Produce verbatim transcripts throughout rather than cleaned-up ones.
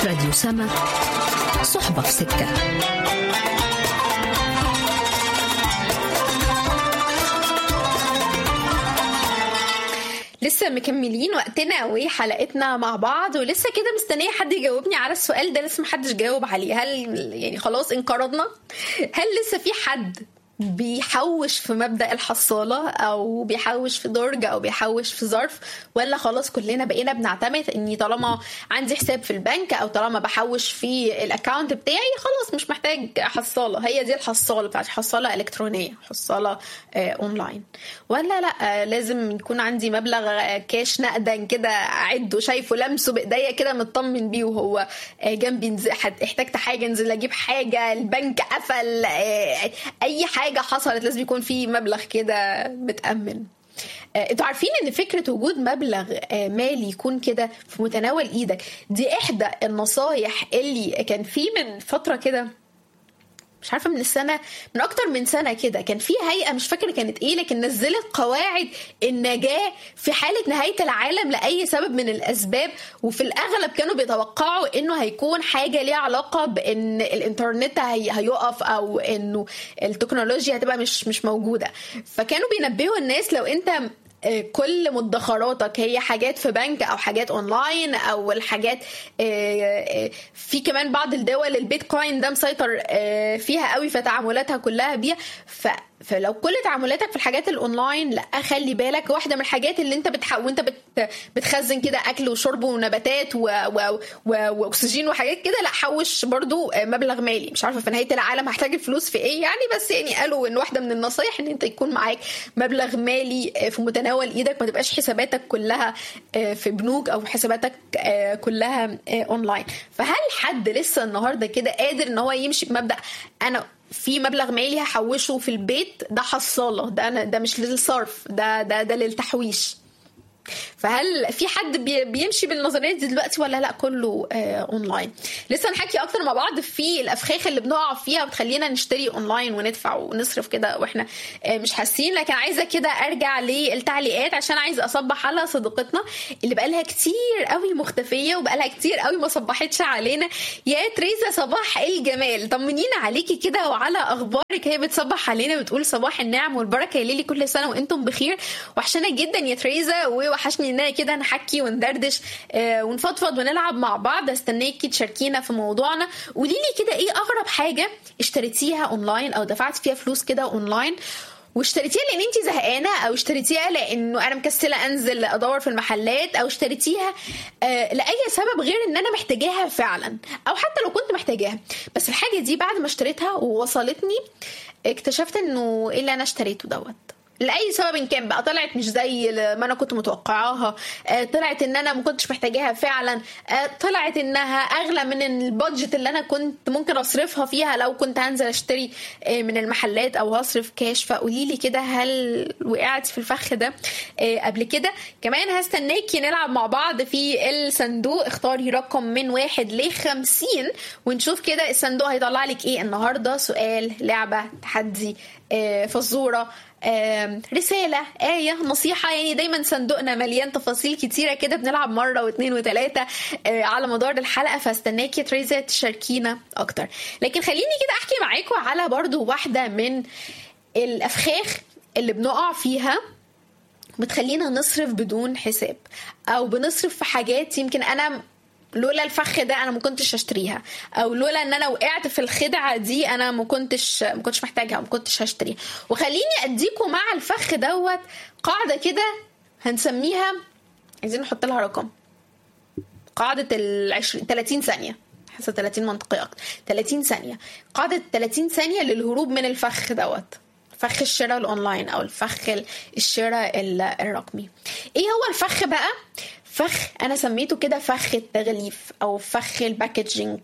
راديو سما، صحبة في سكة. لسه مكملين وقتنا وحلقتنا مع بعض، ولسه كده مستنيه حد يجاوبني على السؤال ده، لسه محدش جاوب عليه. هل يعني خلاص انقرضنا؟ هل لسه في حد بيحوش في مبدأ الحصالة أو بيحوش في درج أو بيحوش في ظرف، ولا خلاص كلنا بقينا بنعتمد إني طالما عندي حساب في البنك أو طالما بحوش في الأكاونت بتاعي خلاص مش محتاج حصالة؟ هي دي الحصالة بتاعت حصالة إلكترونية، حصالة آه أونلاين، ولا لأ لازم يكون عندي مبلغ كاش نقدا كده أعده شايفه لمسه بإيديا كده مطمن بيه وهو آه جنبي، احتاجت حاجة انزل أجيب حاجة، البنك قفل، آه أي حاجة حاجة حصلت لازم يكون في مبلغ كده متأمن. انتوا عارفين ان فكرة وجود مبلغ مالي يكون كده في متناول ايدك دي احدى النصايح اللي كان في من فترة كده، مش عارفة من السنة، من أكتر من سنة كده، كان في هيئة مش فاكرة كانت إيه لكن نزلت قواعد النجاة في حالة نهاية العالم لأي سبب من الأسباب، وفي الأغلب كانوا بيتوقعوا إنه هيكون حاجة ليها علاقة بإن الإنترنت هي هيقف أو إنه التكنولوجيا هتبقى مش مش موجودة. فكانوا بينبهوا الناس لو أنت كل مدخراتك هي حاجات في بنك او حاجات اونلاين او الحاجات في كمان بعض الدول البيتكوين ده مسيطر فيها قوي فتعاملاتها كلها بيها، ف فلو كل تعاملاتك في الحاجات الاونلاين لا خلي بالك واحده من الحاجات اللي انت بتحاول وانت بت... بتخزن كده اكل وشرب ونباتات و... و... و... واكسجين وحاجات كده، لا حوش برضو مبلغ مالي. مش عارفه في نهايه العالم هحتاج الفلوس في ايه يعني، بس يعني قالوا ان واحده من النصايح ان انت يكون معاك مبلغ مالي في متناول ايدك، ما تبقاش حساباتك كلها في بنوك او حساباتك كلها اونلاين. فهل حد لسه النهارده كده قادر ان هو يمشي بمبدأ انا في مبلغ مالي هحوشه في البيت، ده حصالة، ده أنا ده مش للصرف، ده ده ده للتحويش؟ فهل في حد بيمشي بالنظريات دي دلوقتي ولا لا كله آه اونلاين؟ لسه نحكي اكتر مع بعض في الافخاخ اللي بنقع فيها وبتخلينا نشتري اونلاين وندفع ونصرف كده واحنا آه مش حاسين. لكن عايزه كده ارجع للتعليقات عشان عايزه اصبح على صديقتنا اللي بقالها كتير قوي مختفيه وبقالها كتير قوي ما صبحتش علينا، يا تريزا صباح الجمال، طمنينا عليكي كده وعلى اخبارك. هي بتصبح علينا بتقول صباح النعم والبركه يا ليلي، كل سنه وانتم بخير، وحشنا جدا يا تريزا، وحشني ان كده نحكي وندردش آه ونفضفض ونلعب مع بعض. استنيكي تشاركينا في موضوعنا، قولي لي كده ايه اغرب حاجه اشتريتيها اونلاين او دفعت فيها فلوس كده اونلاين واشتريتيها لان انت زهقانه، او اشتريتيها لانه انا مكسله انزل ادور في المحلات، او اشتريتيها آه لاي سبب غير ان انا محتاجاها فعلا، او حتى لو كنت محتاجاها بس الحاجه دي بعد ما اشتريتها ووصلتني اكتشفت انه ايه اللي انا اشتريته دوت لأي سبب كان بقى، طلعت مش زي ما أنا كنت متوقعاها، طلعت إن أنا ما كنتش محتاجاها فعلا، طلعت إنها أغلى من البادجت اللي أنا كنت ممكن أصرفها فيها لو كنت هنزل أشتري من المحلات أو هصرف كاش. فقوليلي كده هل وقعت في الفخ ده قبل كده؟ كمان هستناكي نلعب مع بعض في الصندوق، اختاري رقم من واحد لخمسين ونشوف كده الصندوق هيطلع لك إيه النهاردة. سؤال، لعبة، تحدي، فزورة، رسالة، آية، نصيحة، يعني دايما صندوقنا مليان تفاصيل كتيرة كده، بنلعب مرة واثنين وثلاثة على مدار الحلقة، فاستناكي تريزا تشاركينا أكتر. لكن خليني كده أحكي معاكم على برضو واحدة من الأفخاخ اللي بنقع فيها بتخلينا نصرف بدون حساب، أو بنصرف في حاجات يمكن أنا لولا الفخ ده انا ما كنتش هشتريها، او لولا ان انا وقعت في الخدعه دي انا ما كنتش ما كنتش محتاجها وما كنتش هشتريها. وخليني اديكم مع الفخ دوت قاعده كده هنسميها، عايزين نحط لها رقم، قاعده العشرين ثلاثين ثانيه، حاسه ثلاثين منطقي اكتر، ثلاثين ثانيه، قاعده ثلاثين ثانيه للهروب من الفخ دوت، فخ الشراء الاونلاين او الفخ الشراء الرقمي. ايه هو الفخ بقى؟ فخ انا سميته كده فخ التغليف او فخ الباكجينج.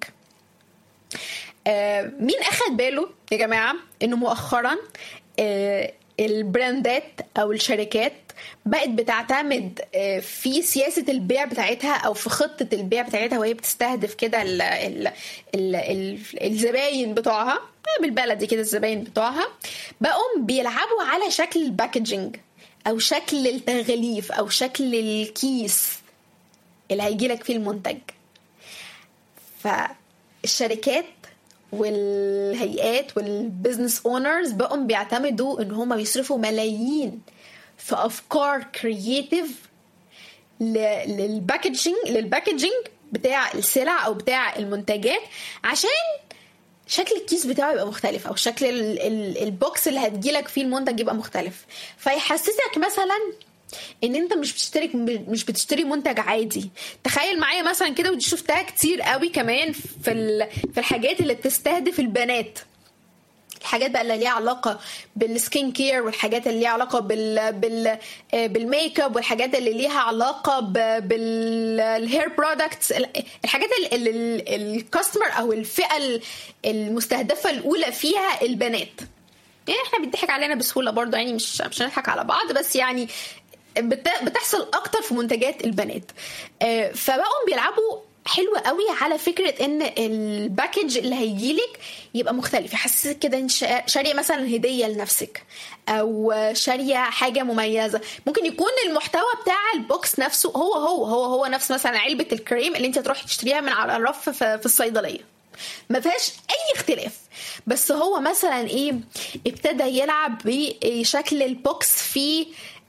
آه مين اخد باله يا جماعه انه مؤخرا آه البراندات او الشركات بقت بتعتمد آه في سياسه البيع بتاعتها او في خطه البيع بتاعتها، وهي بتستهدف كده ال ال ال ال الزباين بتوعها بالبلدي كده، الزباين بتوعها بقوا بيلعبوا على شكل الباكجينج او شكل التغليف او شكل الكيس اللي هيجيلك فيه المنتج. فالشركات والهيئات والبزنس اونرز بقوا بيعتمدوا ان هم بيصرفوا ملايين في افكار كرييتيف للباكجينج للباكجينج بتاع السلع او بتاع المنتجات عشان شكل الكيس بتاعه يبقى مختلف او شكل ال ال البوكس اللي هتجيلك فيه المنتج يبقى مختلف. فيحسسك مثلا ان انت مش بتشتري مش بتشتري منتج عادي. تخيل معايا مثلا كده، ودي شفتها كتير قوي كمان في في الحاجات اللي بتستهدف البنات، الحاجات بقى اللي ليها علاقه بالسكين كير والحاجات اللي ليها علاقه بال بال بالميك اب والحاجات اللي ليها علاقه بالهير برودكتس، الحاجات اللي الكاستمر او الفئه المستهدفه الاولى فيها البنات. يعني احنا بيضحك علينا بسهوله برضو، يعني مش مش هنضحك على بعض، بس يعني بتحصل اكتر في منتجات البنات. فبقوا بيلعبوا حلوة قوي على فكرة ان الباكج اللي هيجيلك يبقى مختلف، يحسسك كده ان شارية مثلا هدية لنفسك او شارية حاجة مميزة. ممكن يكون المحتوى بتاع البوكس نفسه هو هو هو هو نفس مثلا علبة الكريم اللي انت تروح تشتريها من على الرف في الصيدلية، ما فيهاش اي اختلاف، بس هو مثلا ايه ابتدى يلعب بشكل البوكس في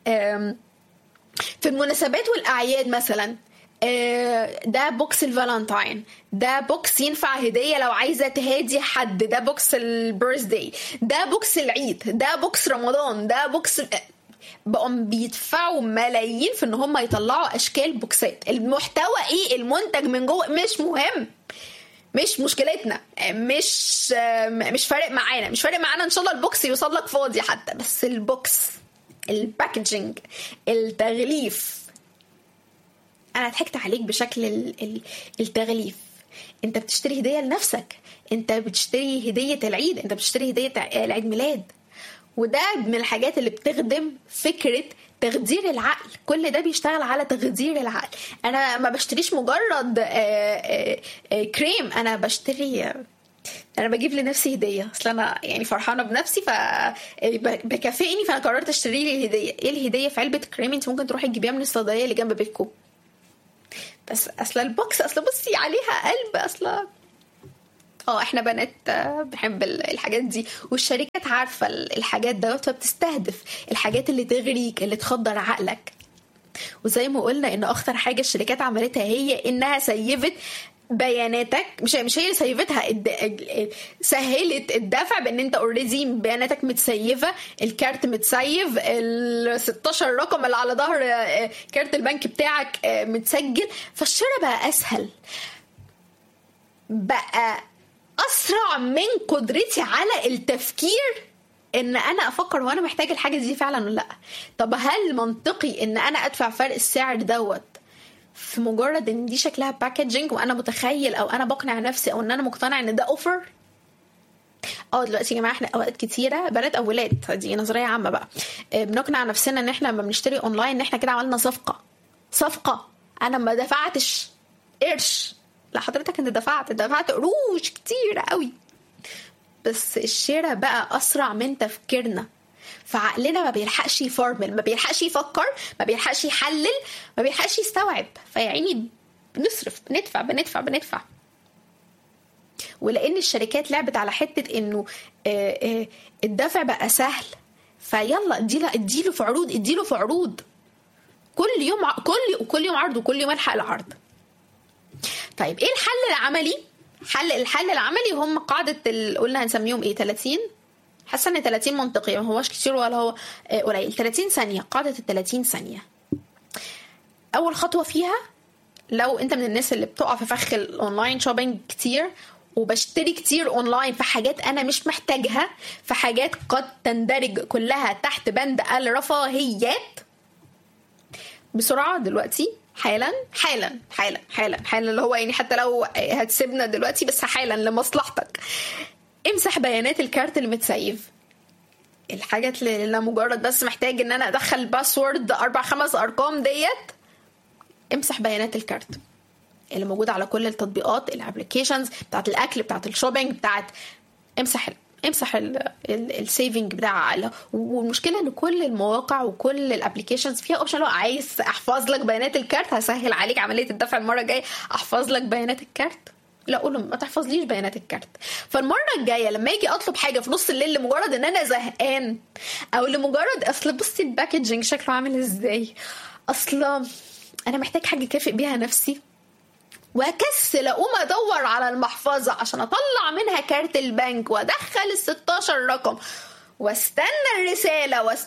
في المناسبات والاعياد. مثلا ده بوكس الفالنتاين، ده بوكس ينفع هدية لو عايزة تهادي حد، ده بوكس البيرثداي، ده بوكس العيد، ده بوكس رمضان، ده بوكس. بقوا بيدفعوا ملايين في ان هم يطلعوا اشكال بوكسات. المحتوى ايه المنتج من جوه مش مهم، مش مشكلتنا، مش مش فارق معانا مش فارق معانا ان شاء الله البوكس يوصل لك فاضي حتى، بس البوكس، الباكجينج، التغليف. انا ضحكت عليك بشكل التغليف. انت بتشتري هدية لنفسك، انت بتشتري هدية العيد، انت بتشتري هدية العيد ميلاد، وده من الحاجات اللي بتخدم فكرة تخدير العقل. كل ده بيشتغل على تخدير العقل. انا ما بشتريش مجرد كريم، انا بشتري، انا بجيب لنفسي هديه. اصل انا يعني فرحانه بنفسي فبكافئني، فانا قررت اشتري لي الهديه. ايه الهديه؟ في علبه كريم انت ممكن تروحي تجيبيها من الصيدليه اللي جنب بيتكم، بس اصل البوكس، اصل بصي عليها قلب، اصل اه احنا بنات بنحب الحاجات دي، والشركات عارفه الحاجات دوت، فبتستهدف الحاجات اللي تغريك، اللي تخدر عقلك. وزي ما قلنا ان اخطر حاجه الشركات عملتها هي انها سيفت بياناتك. مش مش هي اللي سيفتها، سهلت الدفع بان انت اوريدي بياناتك متسيفه، الكارت متسيف، ال ستاشر رقم اللي على ظهر كارت البنك بتاعك متسجل. فالشراء بقى اسهل، بقى اسرع من قدرتي على التفكير ان انا افكر وانا محتاج الحاجه دي فعلا ولا لا. طب هل منطقي ان انا ادفع فرق السعر دوت في مجرد ان دي شكلها باكجينج وانا متخيل او انا بقنع نفسي او ان انا مقتنع ان ده اوفر؟ اه دلوقتي يا جماعه احنا اوقات كتيره بنات او ولاد، دي نظريه عامه بقى، بنقنع نفسنا ان احنا لما بنشتري اونلاين ان احنا كده عملنا صفقه صفقه انا ما دفعتش قرش. لا حضرتك انت دفعت دفعت قروش كتيره قوي، بس الشراء بقى اسرع من تفكيرنا، فعقلنا ما بيلحقش يفرمل، ما بيلحقش يفكر، ما بيلحقش يحلل، ما بيلحقش يستوعب، فيعني بنصرف بندفع بندفع بندفع. ولان الشركات لعبت على حته انه الدفع بقى سهل، فيلا اديله اديله في عروض اديله في عروض كل يوم، كل كل يوم عرض، وكل يوم الحق العرض. طيب ايه الحل العملي؟ حل الحل العملي هم قاعده قلنا هنسميهم ايه، ثلاثين. حاسه ان ثلاثين منطقي، ما هوش كتير ولا هو قليل. ثلاثين ثانيه، قاعده ال ثلاثين ثانيه. اول خطوه فيها، لو انت من الناس اللي بتقع في فخ الاونلاين شوبينج كتير وبشتري كتير اونلاين في حاجات انا مش محتاجها، في حاجات قد تندرج كلها تحت بند الرفاهيات، بسرعه دلوقتي حالا حالا حالا حالا حالا اللي هو يعني حتى لو هتسيبنا دلوقتي بس حالا لمصلحتك، امسح بيانات الكارت اللي متسيف. الحاجات اللي مجرد بس محتاج ان انا ادخل باسورد اربع خمس ارقام ديت، امسح بيانات الكارت اللي موجوده على كل التطبيقات، الابلكيشنز بتاعت الاكل، بتاعت الشوبينج، بتاعت امسح امسح السيفنج بتاع. والمشكله ان كل المواقع وكل الابلكيشنز فيها اوبشن لو عايز احفظ لك بيانات الكارت، هسهل عليك عمليه الدفع المره الجايه، احفظ لك بيانات الكارت. لا اقول له ما تحفظليش بيانات الكارت. فالمره الجايه لما اجي اطلب حاجه في نص الليل لمجرد ان انا زهقان، او لمجرد اصل بصي الباكجينج شكله عامل ازاي، اصلا انا محتاج حاجه كافئ بيها نفسي، واكسل اقوم ادور على المحفظه عشان اطلع منها كارت البنك وادخل ال ستاشر رقم واستنى الرساله وست...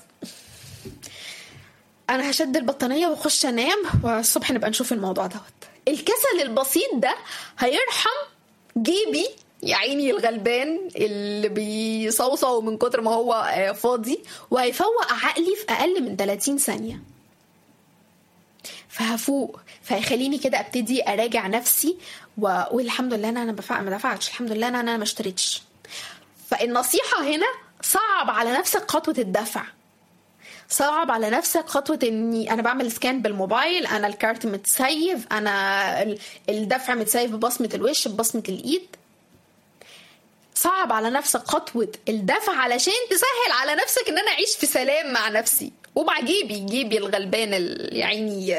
انا هشد البطانيه واخش انام، والصبح نبقى نشوف الموضوع دوت. الكسل البسيط ده هيرحم جيبي يا عيني الغلبان اللي بيصوصو من كتر ما هو فاضي، وهيفوق عقلي في اقل من ثلاثين ثانيه. فهفوق، فهيخليني كده ابتدي اراجع نفسي واقول الحمد لله انا بفع ما دفعتش، الحمد لله انا انا ما اشتريتش. فالنصيحه هنا صعب على نفسك خطوه الدفع، صعب على نفسك خطوة اني انا بعمل سكان بالموبايل، انا الكارت متسيف، انا الدفع متسيف ببصمة الوش ببصمة الايد. صعب على نفسك خطوة الدفع علشان تسهل على نفسك ان انا اعيش في سلام مع نفسي ومع جيبي جيبي الغلبان يعني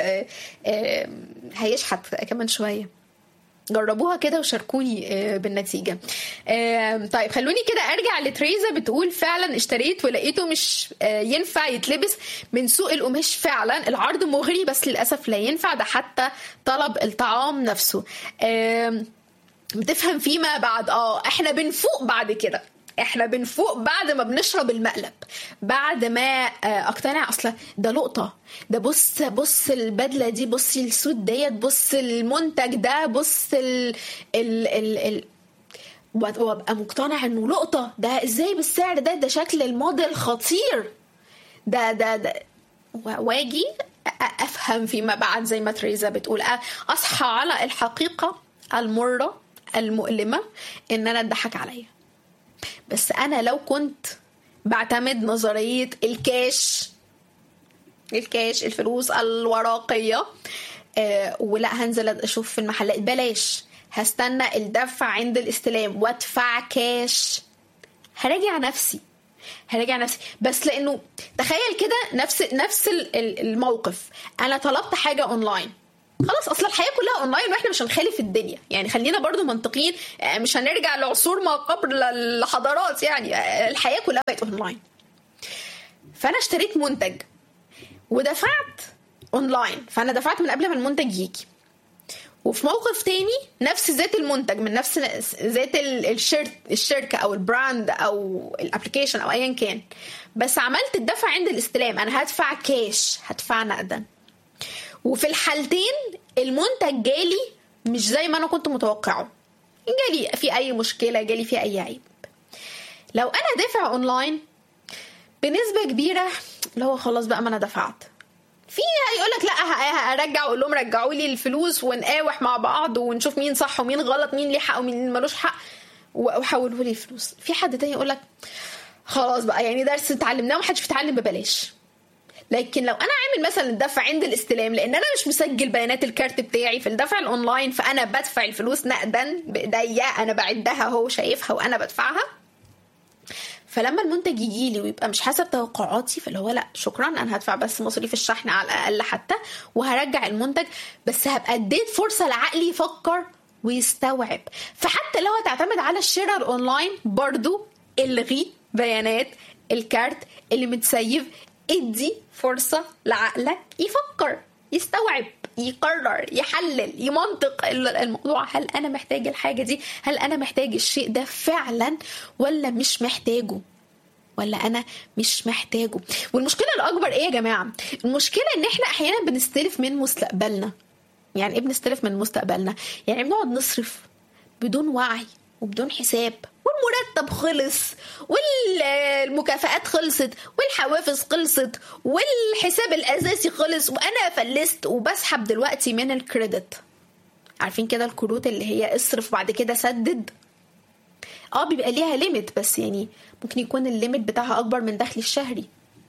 هيشحت كمان شوية. جربوها كده وشاركوني بالنتيجة. طيب خلوني كده ارجع لتريزا بتقول فعلا اشتريت ولقيته مش ينفع يتلبس من سوق القماش، فعلا العرض مغري بس للأسف لا ينفع، ده حتى طلب الطعام نفسه. بتفهم فيما بعد اه احنا بنفوق بعد كده، احنا بنفوق بعد ما بنشرب المقلب، بعد ما اقتنع اصلا ده لقطه، ده بص بص البدله دي، بصي السود ديت، بص المنتج ده، بص ال ال ال, ال وابقى مقتنع انه لقطه، ده ازاي بالسعر ده، ده شكل الموديل خطير، ده ده ده واجي افهم فيما بعد زي ما تريزا بتقول اصحى على الحقيقه المره المؤلمه ان انا اتضحك عليا. بس انا لو كنت بعتمد نظريه الكاش الكاش الفلوس الورقيه آه ولا هنزل اشوف في المحلات، بلاش هستنى الدفع عند الاستلام وادفع كاش، هراجع نفسي هراجع نفسي بس لانه تخيل كده نفس نفس الموقف، انا طلبت حاجه اونلاين، خلاص اصلا الحياه كلها اونلاين واحنا مش هنخالف الدنيا، يعني خلينا برضو منطقيين، مش هنرجع لعصور ما قبل الحضارات، يعني الحياه كلها بقت اونلاين. فانا اشتريت منتج ودفعت اونلاين، فانا دفعت من قبل ما المنتج يجي. وفي موقف تاني نفس ذات المنتج من نفس ذات الشركه او البراند او الابليكيشن او ايا كان، بس عملت الدفع عند الاستلام، انا هدفع كاش، هدفع نقدا. وفي الحالتين المنتج جالي مش زي ما انا كنت متوقعه، جالي في اي مشكله، جالي في اي عيب. لو انا دافع اونلاين بنسبه كبيره اللي هو خلاص بقى ما انا دفعت، في هيقول لك لا ارجع، اقول لهم رجعوا لي الفلوس ونقاوح مع بعض ونشوف مين صح ومين غلط، مين ليه حق ومين ملوش حق، وحولوا لي الفلوس. في حد تاني يقول لك خلاص بقى يعني درس اتعلمناه ومحدش بيتعلم ببلاش. لكن لو انا عامل مثلا الدفع عند الاستلام، لان انا مش مسجل بيانات الكارت بتاعي في الدفع الاونلاين، فانا بدفع الفلوس نقدا بايديا، انا بعدها هو شايفها وانا بدفعها. فلما المنتج يجي لي ويبقى مش حسب توقعاتي، فاللي هو لا شكرا انا هدفع بس مصاريف الشحن على الاقل حتى وهرجع المنتج، بس هبقى اديت فرصه لعقلي يفكر ويستوعب. فحتى لو هتعتمد على الشراء الاونلاين برضو الغي بيانات الكارت اللي متسيف، ادي فرصة لعقلك يفكر يستوعب يقرر يحلل يمنطق الموضوع. هل أنا محتاج الحاجة دي؟ هل أنا محتاج الشيء ده فعلا ولا مش محتاجه؟ ولا أنا مش محتاجه؟ والمشكلة الأكبر إيه يا جماعة؟ المشكلة إن إحنا أحيانا بنستلف من مستقبلنا. يعني إيه بنستلف من مستقبلنا؟ يعني بنقعد نصرف بدون وعي وبدون حساب، والمرتب خلص والمكافآت خلصت والحوافز خلصت والحساب الأساسي خلص وأنا فلست وبسحب دلوقتي من الكريدت. عارفين كده الكروت اللي هي اصرف بعد كده سدد؟ اه بيبقى ليها ليميت، بس يعني ممكن يكون الليميت بتاعها أكبر من دخلي الشهري،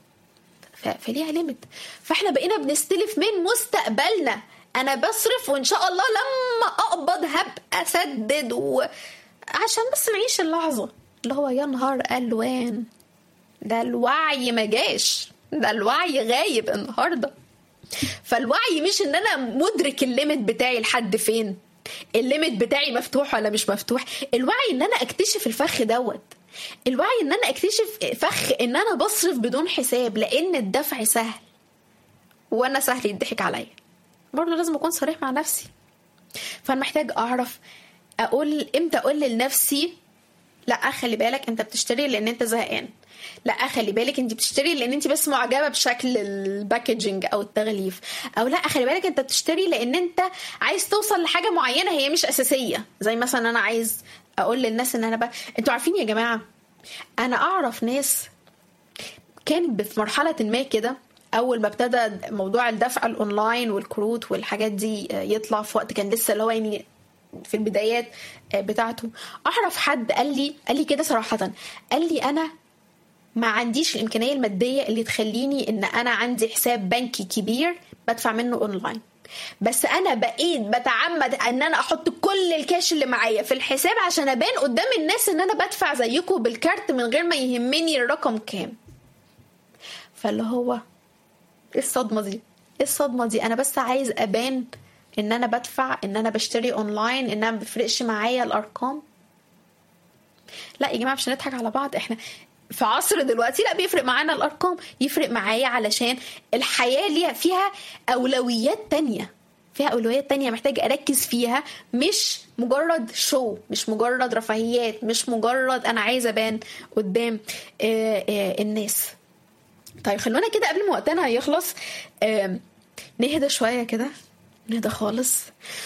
فليها ليميت. فاحنا بقينا بنستلف من مستقبلنا، أنا بصرف وإن شاء الله لما أقبض هبقى سدد و... عشان بس نعيش اللحظة اللي هو يا نهار ألوان. ده الوعي ما جاش، ده الوعي غايب النهاردة. فالوعي مش ان انا مدرك الليمت بتاعي لحد فين، الليميت بتاعي مفتوح ولا مش مفتوح. الوعي ان انا اكتشف الفخ دوت، الوعي ان انا اكتشف فخ ان انا بصرف بدون حساب لان الدفع سهل وانا سهل يضحك عليا. برضو لازم اكون صريح مع نفسي. فانا محتاج اعرف اقول امتى اقول لنفسي لا خلي بالك انت بتشتري لان انت زهقان، لا خلي بالك انت بتشتري لان انت بس معجبه بشكل الباكجينج او التغليف، او لا خلي بالك انت بتشتري لان انت عايز توصل لحاجه معينه هي مش اساسيه. زي مثلا انا عايز اقول للناس ان انا بقى، انتوا عارفين يا جماعه انا اعرف ناس كانت في مرحله ما كده اول ما ابتدى موضوع الدفع الاونلاين والكروت والحاجات دي يطلع، في وقت كان لسه اللي هو يعني في البدايات بتاعته. اعرف حد قال لي قال لي كده صراحه، قال لي انا ما عنديش الامكانيه الماديه اللي تخليني ان انا عندي حساب بنكي كبير بدفع منه اونلاين، بس انا بقيت بتعمد ان انا احط كل الكاش اللي معايا في الحساب عشان ابان قدام الناس ان انا بدفع زيكم بالكارت من غير ما يهمني الرقم كام. فاللي هو ايه الصدمه دي؟ ايه الصدمه دي؟ انا بس عايز ابان ان انا بدفع، ان انا بشتري اونلاين، ان انا ما بيفرقش معايا الارقام. لا يا جماعه مش هنضحك على بعض، احنا في عصر دلوقتي لا بيفرق معانا الارقام، يفرق معايا علشان الحياه ليها فيها اولويات تانية، فيها اولويات تانية محتاج اركز فيها، مش مجرد شو، مش مجرد رفاهيات، مش مجرد انا عايزه ابان قدام آآ آآ الناس. طيب خلونا كده قبل ما وقتنا هيخلص نهدى شويه كده، نهدى خالص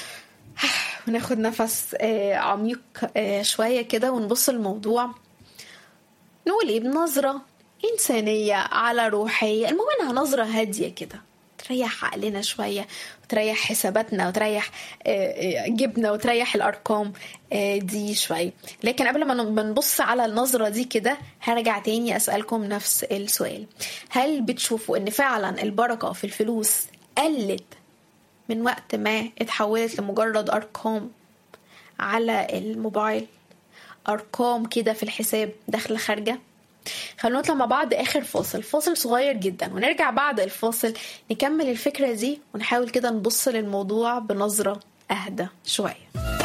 وناخد نفس عميق شويه كده ونبص الموضوع نقول ايه بنظرة إنسانية على روحية. المهم انها نظرة هادية كده تريح عقلنا شوية وتريح حساباتنا وتريح جبنا وتريح الأرقام دي شوية. لكن قبل ما نبص على النظرة دي كده هرجع تاني أسألكم نفس السؤال، هل بتشوفوا ان فعلا البركة في الفلوس قلت من وقت ما اتحولت لمجرد أرقام على الموبايل، أرقام كده في الحساب داخل خارجة؟ خلونا نطلع مع بعض آخر فاصل، فاصل صغير جدا، ونرجع بعد الفاصل نكمل الفكرة دي ونحاول كده نبص للموضوع بنظرة أهدى شوية.